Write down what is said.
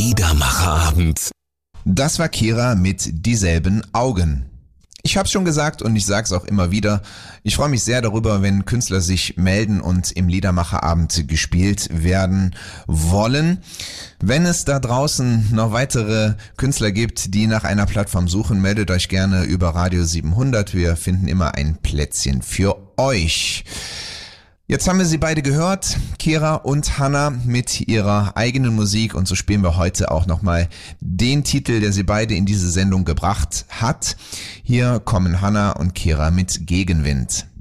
Liedermacherabend. Das war Kira mit Dieselben Augen. Ich hab's schon gesagt und ich sag's auch immer wieder. Ich freue mich sehr darüber, wenn Künstler sich melden und im Liedermacherabend gespielt werden wollen. Wenn es da draußen noch weitere Künstler gibt, die nach einer Plattform suchen, meldet euch gerne über Radio 700. Wir finden immer ein Plätzchen für euch. Jetzt haben wir sie beide gehört, Kira und Hannah mit ihrer eigenen Musik, und so spielen wir heute auch nochmal den Titel, der sie beide in diese Sendung gebracht hat. Hier kommen Hannah und Kira mit Gegenwind.